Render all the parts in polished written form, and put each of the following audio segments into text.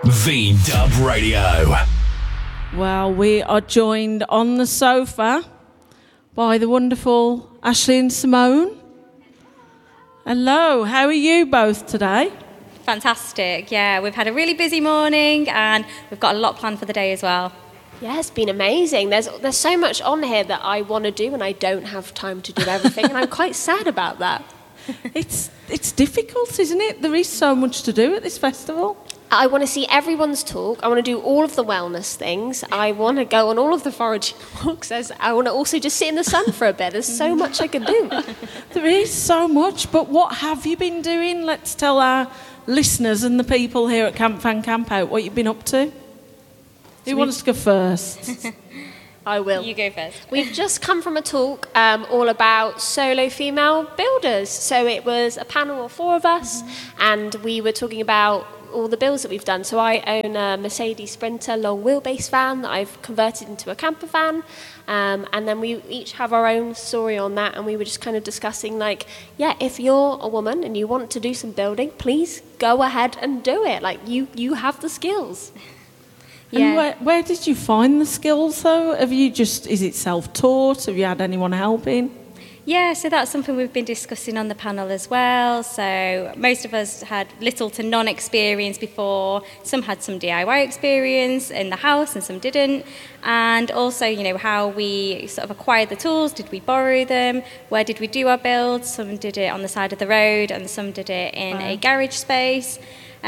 V-Dub Radio. Well, we are joined on the sofa by the wonderful Ashley and Simone. Hello, how are you both today? Fantastic, yeah. We've had a really busy morning and we've got a lot planned for the day as well. Yeah, it's been amazing. There's so much on here that I want to do and I don't have time to do everything, and I'm quite sad about that. It's difficult, isn't it? There is so much to do at this festival. I want to see everyone's talk. I want to do all of the wellness things. I want to go on all of the foraging walks. I want to also just sit in the sun for a bit. There's so much I can do. There is so much, but what have you been doing? Let's tell our listeners and the people here at Camp Fan Camp Out what you've been up to. Who wants to go first? I will. You go first. We've just come from a talk all about solo female builders. So it was a panel of 4 of us, and we were talking about all the builds that we've done. So I own a Mercedes Sprinter long wheelbase van that I've converted into a camper van, and then we each have our own story on that, and we were just kind of discussing, like, yeah, if you're a woman and you want to do some building, please go ahead and do it. Like, you have the skills. Yeah. And where did you find the skills, though? Is it self-taught? Have you had anyone helping? Yeah, so that's something we've been discussing on the panel as well. So most of us had little to none experience before. Some had some DIY experience in the house and some didn't. And also, how we sort of acquired the tools. Did we borrow them? Where did we do our builds? Some did it on the side of the road and some did it in a garage space.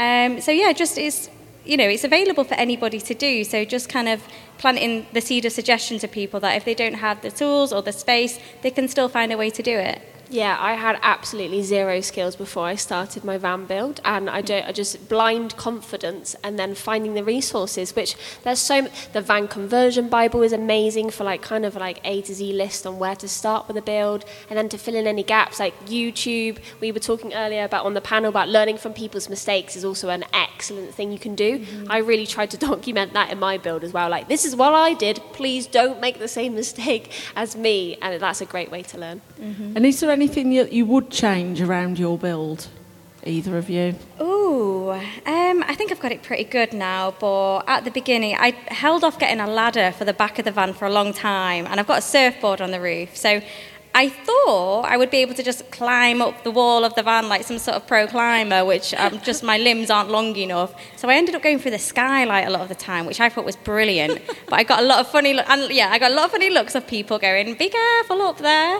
It's available for anybody to do, so just kind of planting the seed of suggestion to people that if they don't have the tools or the space, they can still find a way to do it. Yeah, I had absolutely zero skills before I started my van build, and I just blind confidence and then finding the resources, which the Van Conversion Bible is amazing for like A to Z list on where to start with a build, and then to fill in any gaps, like YouTube. We were talking earlier on the panel about learning from people's mistakes is also an excellent thing you can do. Mm-hmm. I really tried to document that in my build as well. Like, this is what I did, please don't make the same mistake as me, and that's a great way to learn. Mm-hmm. And is there anything you would change around your build, either of you? I think I've got it pretty good now, but at the beginning I held off getting a ladder for the back of the van for a long time, and I've got a surfboard on the roof, so I thought I would be able to just climb up the wall of the van like some sort of pro climber, which my limbs aren't long enough. So I ended up going through the skylight a lot of the time, which I thought was brilliant. But I got a lot of funny looks of people going, "Be careful up there."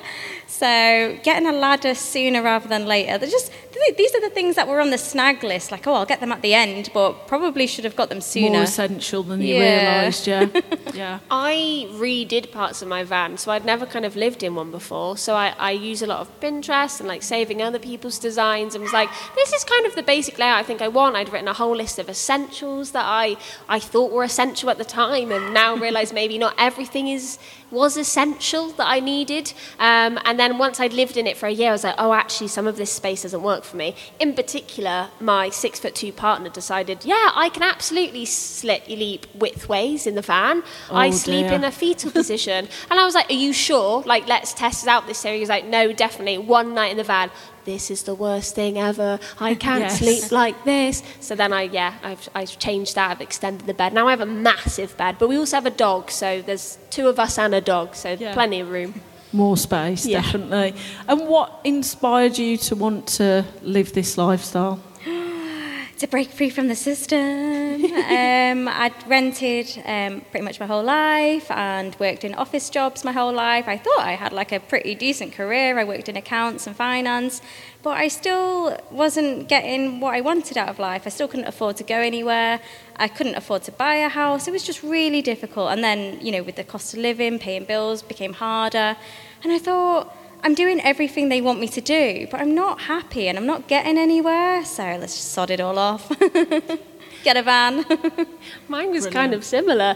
So getting a ladder sooner rather than later. These are the things that were on the snag list. Like, I'll get them at the end, but probably should have got them sooner. More essential than you realised, yeah. Yeah. I redid parts of my van, so I'd never kind of lived in one before. So I use a lot of Pinterest and like saving other people's designs, and was like, this is kind of the basic layout I think I want. I'd written a whole list of essentials that I thought were essential at the time, and now realise maybe not everything was essential that I needed. And then once I'd lived in it for a year, I was like, actually, some of this space doesn't work for me. In particular, my 6'2" partner decided, I can absolutely sleep widthways in the van. I sleep in a fetal position. And I was like, are you sure? Like, let's test it out this series. He was like, no, definitely. One night in the van, this is the worst thing ever. I can't sleep like this. So then I've changed that. I've extended the bed. Now I have a massive bed, but we also have a dog. So there's 2 of us and a dog, so plenty of room. More space, definitely. And what inspired you to want to live this lifestyle? To break free from the system. I'd rented pretty much my whole life and worked in office jobs my whole life. I thought I had like a pretty decent career. I worked in accounts and finance, but I still wasn't getting what I wanted out of life. I still couldn't afford to go anywhere. I couldn't afford to buy a house. It was just really difficult. And then, with the cost of living, paying bills became harder. And I thought, I'm doing everything they want me to do, but I'm not happy and I'm not getting anywhere, so let's just sod it all off. Get a van. Mine was kind of similar.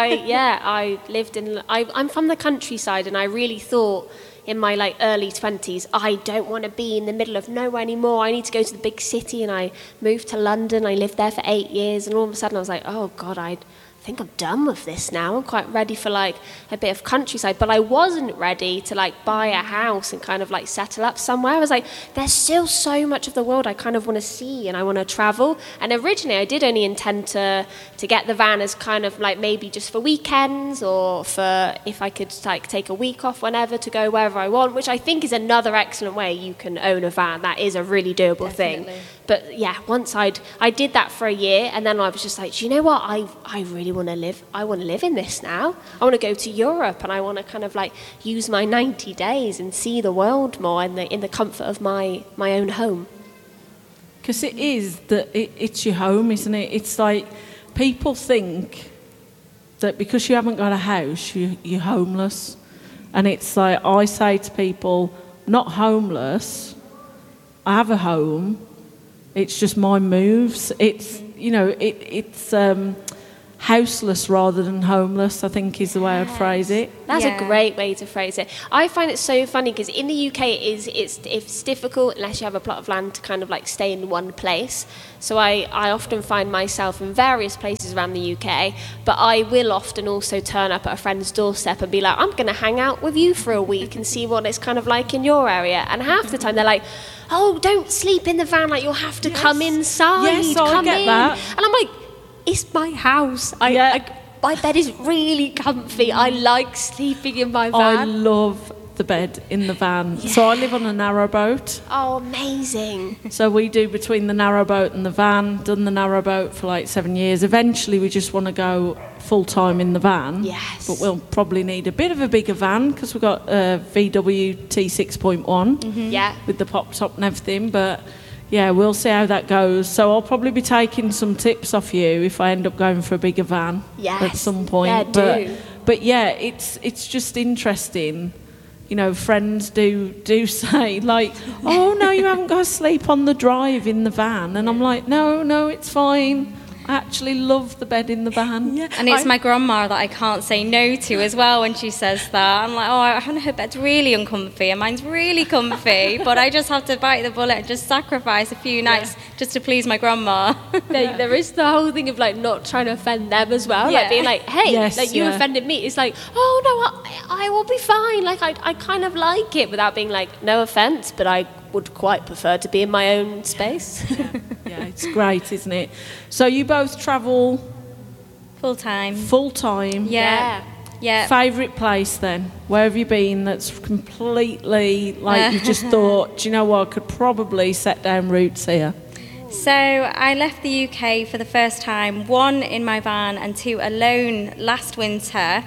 I'm from the countryside, and I really thought in my early 20s, I don't want to be in the middle of nowhere anymore. I need to go to the big city, and I moved to London. I lived there for 8 years, and all of a sudden I was like, oh God, I think I'm done with this now. I'm quite ready for like a bit of countryside, but I wasn't ready to like buy a house and kind of like settle up somewhere. I was like, there's still so much of the world I kind of want to see and I want to travel. And originally I did only intend to get the van as kind of like maybe just for weekends or for if I could like take a week off whenever to go wherever I want, which I think is another excellent way you can own a van. That is a really doable thing. But yeah, once I did that for a year, and then I was just like, do you know what? I really want to live. I want to live in this now. I want to go to Europe, and I want to kind of like use my 90 days and see the world more in the comfort of my own home. Because it is that it's your home, isn't it? It's like people think that because you haven't got a house, you're homeless, and it's like I say to people, not homeless. I have a home. It's just my moves. It's, it's houseless rather than homeless, I think is the way I'd phrase it. That's a great way to phrase it. I find it so funny because in the UK it's difficult unless you have a plot of land to kind of like stay in one place. So I often find myself in various places around the UK, but I will often also turn up at a friend's doorstep and be like, I'm going to hang out with you for a week and see what it's kind of like in your area. And half the time they're like, oh, don't sleep in the van, like you'll have to come inside. Yes, come I get in. that. And I'm like, it's my house. My bed is really comfy. I like sleeping in my van. I love the bed in the van. Yeah. So I live on a narrowboat. Oh, amazing. So we do between the narrowboat and the van, done the narrowboat for like 7 years. Eventually we just want to go full-time in the van. Yes. But we'll probably need a bit of a bigger van because we've got a VW T6.1 with the pop top and everything. But yeah, we'll see how that goes. So I'll probably be taking some tips off you if I end up going for a bigger van at some point. Yeah, do. But yeah, it's just interesting. Friends do say, like, oh, no, you haven't got to sleep on the drive in the van. And I'm like, no, it's fine. I actually love the bed in the van. Yeah. And it's my grandma that I can't say no to as well when she says that. I'm like, oh, her bed's really uncomfy and mine's really comfy, but I just have to bite the bullet and just sacrifice a few nights just to please my grandma. There is the whole thing of like not trying to offend them as well. Like being like, hey, you offended me. It's like, oh no, I will be fine. Like I kind of like it without being like, no offense, but I would quite prefer to be in my own space. Yeah, it's great, isn't it? So you both travel full-time. Yeah. Favourite place then? Where have you been that's completely like you just thought, do you know what, I could probably set down roots here? So I left the UK for the first time, 1 in my van and 2 alone last winter.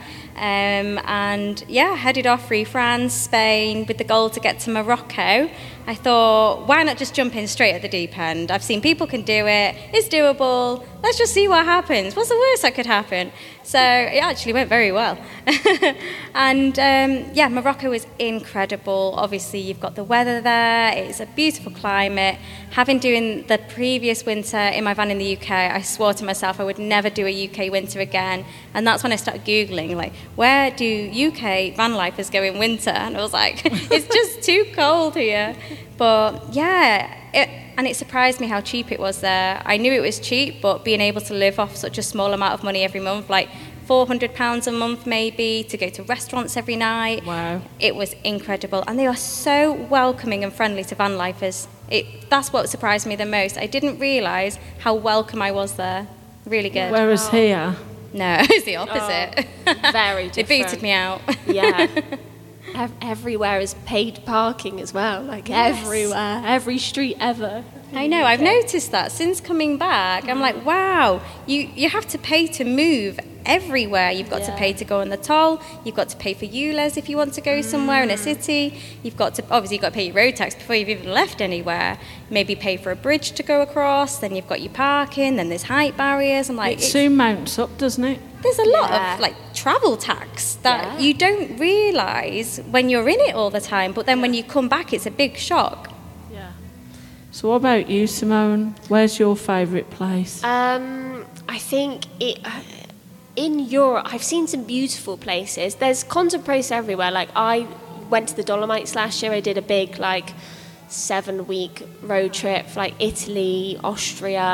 Headed off through France, Spain, with the goal to get to Morocco. I thought, why not just jump in straight at the deep end? I've seen people can do it. It's doable. Let's just see what happens. What's the worst that could happen? So it actually went very well. And Morocco is incredible. Obviously, you've got the weather there. It's a beautiful climate. Having doing the previous winter in my van in the UK, I swore to myself I would never do a UK winter again. And that's when I started Googling, like, where do UK van lifers go in winter? And I was like, it's just too cold here. But yeah, it surprised me how cheap it was there. I knew it was cheap, but being able to live off such a small amount of money every month, like £400 a month maybe, to go to restaurants every night. Wow. It was incredible. And they are so welcoming and friendly to van lifers. That's what surprised me the most. I didn't realise how welcome I was there. Really good. Whereas here? No, it's the opposite. Very different. They booted me out. Yeah. Everywhere is paid parking as well, like everywhere, every street ever. I know, I've noticed that since coming back. I'm like, wow, you have to pay to move everywhere. You've got to pay to go on the toll, you've got to pay for ULEZ if you want to go somewhere in a city, you've got to pay your road tax before you've even left anywhere, maybe pay for a bridge to go across, then you've got your parking, then there's height barriers. I'm like, it soon mounts up, doesn't it? There's a lot of like travel tax that you don't realise when you're in it all the time, but then when you come back it's a big shock. Yeah. So what about you, Simone? Where's your favourite place? I think in Europe I've seen some beautiful places. There's content place everywhere. Like I went to the Dolomites last year. I did a big 7-week road trip, like Italy, Austria,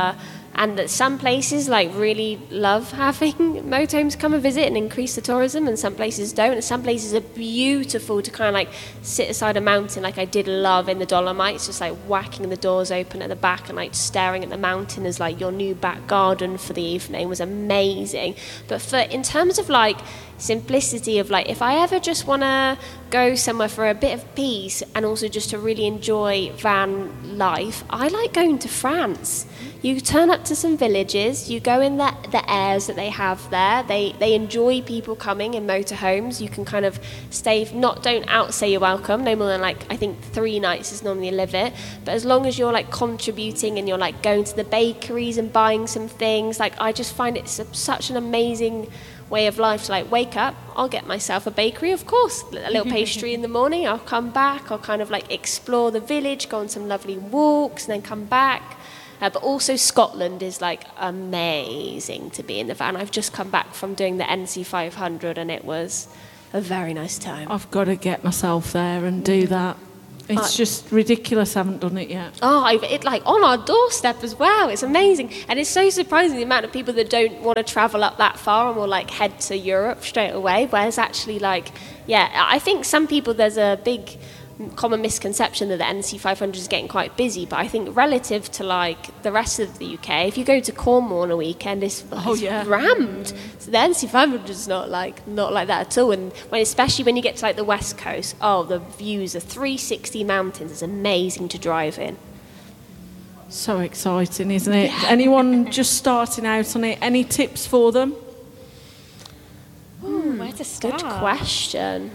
and that some places like really love having motorhomes come and visit and increase the tourism, and some places don't. And some places are beautiful to kind of like sit aside a mountain, like I did love in the Dolomites, just like whacking the doors open at the back and like staring at the mountain as like your new back garden for the evening was amazing. But in terms of like simplicity of like, if I ever just want to go somewhere for a bit of peace and also just to really enjoy van life, I like going to France. You turn up to some villages, you go in the airs that they have there. They enjoy people coming in motorhomes. You can kind of stay, don't outsay you're welcome, no more than like, I think 3 nights is normally a limit. But as long as you're like contributing and you're like going to the bakeries and buying some things, like I just find it such an amazing way of life to like wake up, I'll get myself a bakery, of course, a little pastry in the morning, I'll come back, I'll kind of like explore the village, go on some lovely walks and then come back. But also Scotland is like amazing to be in the van. I've just come back from doing the NC 500 and it was a very nice time. I've got to get myself there and do that. It's just ridiculous I haven't done it yet. Oh, it like on our doorstep as well. It's amazing. And it's so surprising the amount of people that don't want to travel up that far and will like head to Europe straight away. Whereas actually like, yeah, I think some people, there's a big common misconception that the NC 500 is getting quite busy, but I think relative to like the rest of the UK, if you go to Cornwall on a weekend, it's rammed. So the NC 500 is not like that at all. And especially when you get to like the west coast, the views are 360 mountains. It's amazing to drive in. So exciting, isn't it? Yeah. Anyone just starting out on it? Any tips for them? Where to start? Good question.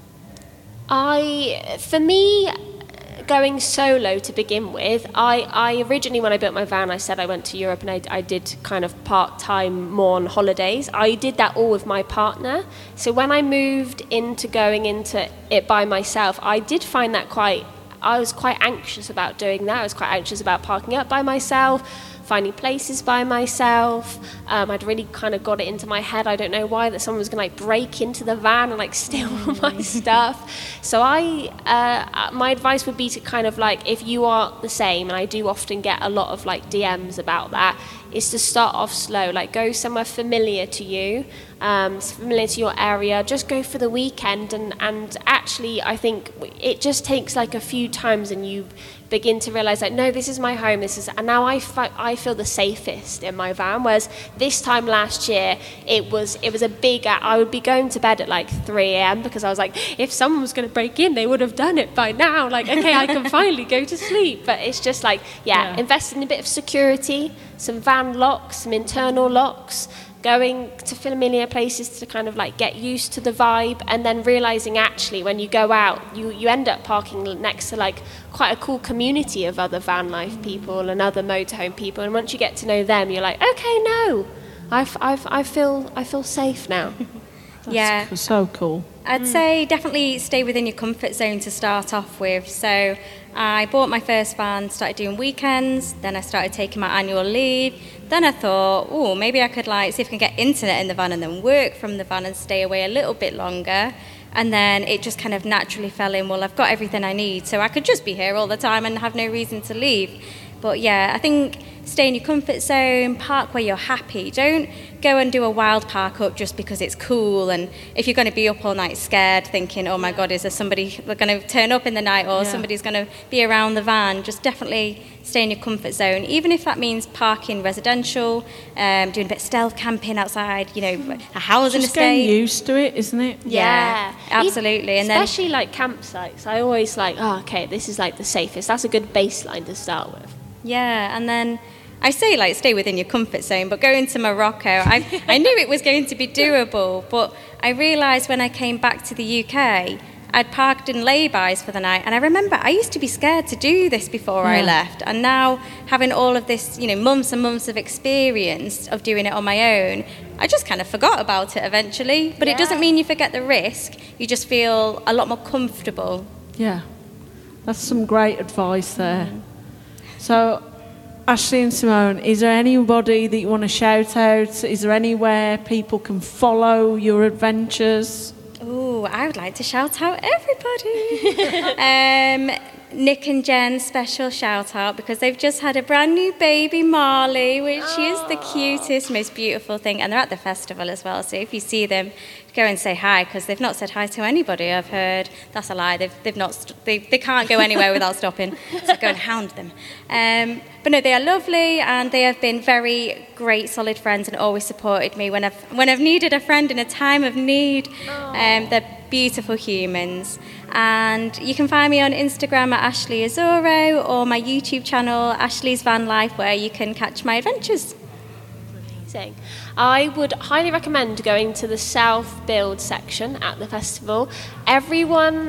For me, going solo to begin with, I originally, when I built my van, I said I went to Europe and I did kind of part-time more on holidays. I did that all with my partner. So when I moved into going into it by myself, I did find that I was quite anxious about doing that. I was quite anxious about parking up by myself, finding places by myself. I'd really kind of got it into my head, I don't know why, that someone was going to like break into the van and like steal all my stuff. So my advice would be to kind of like, if you are the same, and I do often get a lot of like DMs about that, is to start off slow, like go somewhere familiar to you, familiar to your area, just go for the weekend, and actually I think it just takes like a few times and you begin to realise like, no, this is my home, and now I feel the safest in my van. Whereas this time last year it was a big, I would be going to bed at like 3 a.m. because I was like, if someone was going to break in, they would have done it by now, like, okay, I can finally go to sleep. But it's just like, invest in a bit of security, some van locks, some internal locks, going to familiar places to kind of like get used to the vibe, and then realizing actually when you go out, you end up parking next to like quite a cool community of other van life people and other motorhome people, and once you get to know them, you're like, okay, no, I feel safe now. That's so cool. I'd say definitely stay within your comfort zone to start off with. So I bought my first van, started doing weekends, then I started taking my annual leave. Then I thought, maybe I could like see if I can get internet in the van and then work from the van and stay away a little bit longer. And then it just kind of naturally fell in, well, I've got everything I need, so I could just be here all the time and have no reason to leave. But yeah, I think stay in your comfort zone, park where you're happy. Don't go and do a wild park up just because it's cool. And if you're going to be up all night scared, thinking, oh my God, is there somebody going to turn up in the night, or somebody's going to be around the van, just definitely stay in your comfort zone. Even if that means parking residential, doing a bit of stealth camping outside, a housing just estate. Getting used to it, isn't it? Yeah, absolutely. And especially like campsites, I always like, okay, this is like the safest. That's a good baseline to start with. Yeah, and then I say like stay within your comfort zone, but going to Morocco, I knew it was going to be doable, but I realised when I came back to the UK, I'd parked in lay-bys for the night, and I remember I used to be scared to do this before I left, and now having all of this, months and months of experience of doing it on my own, I just kind of forgot about it eventually, but it doesn't mean you forget the risk, you just feel a lot more comfortable. Yeah, that's some great advice there. So, Ashley and Simone, is there anybody that you want to shout out? Is there anywhere people can follow your adventures? Oh, I would like to shout out everybody. Nick and Jen special shout out because they've just had a brand new baby, Marley, which is the cutest, most beautiful thing. And they're at the festival as well. So if you see them, go and say hi because they've not said hi to anybody. I've heard that's a lie. They can't go anywhere without stopping. So go and hound them. But no, they are lovely and they have been very great, solid friends and always supported me when I've needed a friend in a time of need. They're beautiful humans. And you can find me on Instagram at Ashley Azoro or my YouTube channel, Ashley's Van Life, where you can catch my adventures. Amazing. I would highly recommend going to the South Build section at the festival. Everyone's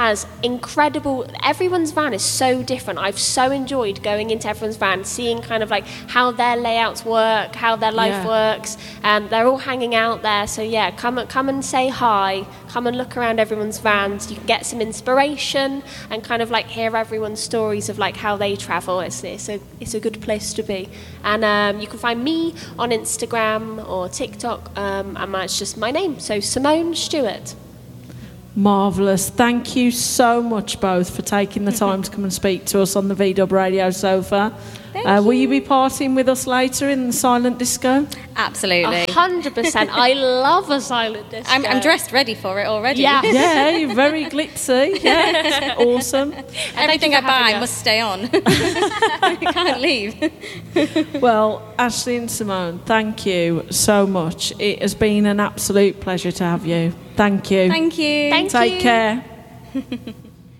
van is so different. I've so enjoyed going into everyone's van, seeing kind of like how their layouts work, how their life works, and they're all hanging out there. So yeah, come and say hi, come and look around everyone's vans. You can get some inspiration and kind of like hear everyone's stories of like how they travel. It's a good place to be. And you can find me on Instagram or TikTok, and it's just my name, so Simone Stewart. Marvellous. Thank you so much both for taking the time to come and speak to us on the VW Radio sofa. Will you be partying with us later in the silent disco? Absolutely. 100%. I love a silent disco. I'm dressed ready for it already. Yeah. Yeah, you're very glitzy. Yeah, awesome. Everything I buy must stay on. I can't leave. Well, Ashley and Simone, thank you so much. It has been an absolute pleasure to have you. Thank you. Thank you. Thank Take you. care.